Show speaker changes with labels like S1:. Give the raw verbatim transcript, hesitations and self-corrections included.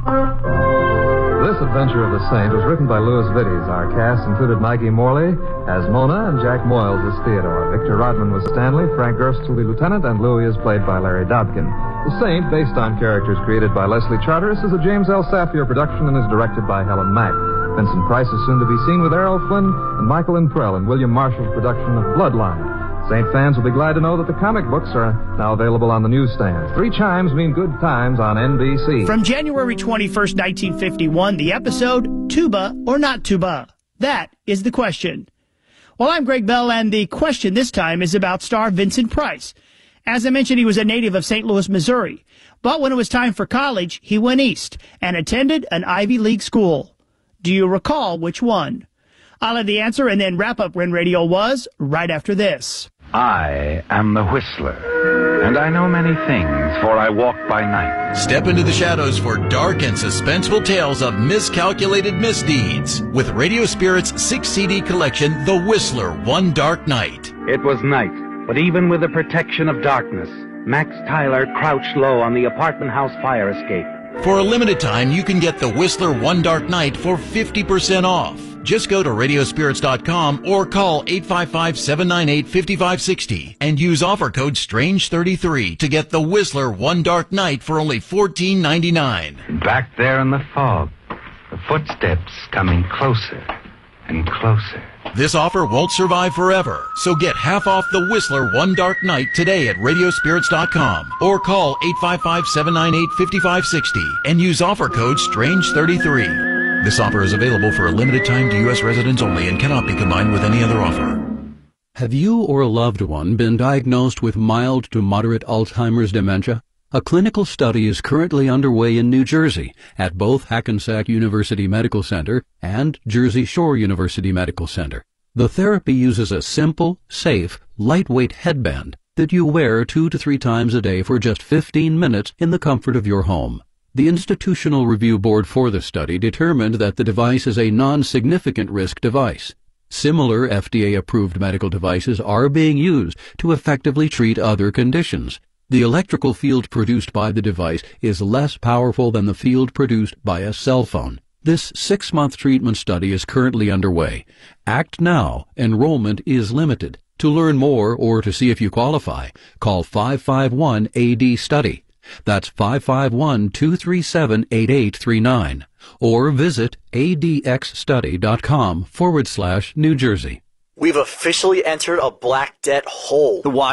S1: This Adventure of the Saint was written by Louis Vittes. Our cast included Maggie Morley as Mona and Jack Moyles as Theodore. Victor Rodman was Stanley, Frank Gerstle the Lieutenant, and Louis is played by Larry Dobkin. The Saint, based on characters created by Leslie Charteris, is a James L. Safier production and is directed by Helen Mack. Vincent Price is soon to be seen with Errol Flynn and Michael Imprell in William Marshall's production of Bloodline. Saint fans will be glad to know that the comic books are now available on the newsstands. Three chimes mean good times on N B C.
S2: From January twenty-first, nineteen fifty-one, the episode, Tuba or Not Tuba? That is the question. Well, I'm Greg Bell, and the question this time is about star Vincent Price. As I mentioned, he was a native of Saint Louis, Missouri. But when it was time for college, he went east and attended an Ivy League school. Do you recall which one? I'll have the answer and then wrap up when radio was right after this.
S3: I am the Whistler, and I know many things, for I walk by night.
S4: Step into the shadows for dark and suspenseful tales of miscalculated misdeeds with Radio Spirit's six C D collection, The Whistler, One Dark Night.
S3: It was night, but even with the protection of darkness, Max Tyler crouched low on the apartment house fire escape.
S4: For a limited time, you can get The Whistler, One Dark Night for fifty percent off. Just go to radio spirits dot com or call eight five five, seven nine eight, five five six zero and use offer code strange thirty-three to get The Whistler One Dark Night for only fourteen ninety-nine.
S3: Back there in the fog, the footsteps coming closer and closer.
S4: This offer won't survive forever, so get half off The Whistler One Dark Night today at radio spirits dot com or call eight five five, seven nine eight, five five six zero and use offer code strange thirty-three. This offer is available for a limited time to U S residents only and cannot be combined with any other offer.
S5: Have you or a loved one been diagnosed with mild to moderate Alzheimer's dementia? A clinical study is currently underway in New Jersey at both Hackensack University Medical Center and Jersey Shore University Medical Center. The therapy uses a simple, safe, lightweight headband that you wear two to three times a day for just fifteen minutes in the comfort of your home. The Institutional Review Board for the study determined that the device is a non-significant risk device. Similar F D A-approved medical devices are being used to effectively treat other conditions. The electrical field produced by the device is less powerful than the field produced by a cell phone. This six-month treatment study is currently underway. Act now. Enrollment is limited. To learn more or to see if you qualify, call five five one A D study. That's five five one, two three seven, eight eight three nine. Or visit adxstudy.com forward slash New Jersey.
S6: We've officially entered a black debt hole. The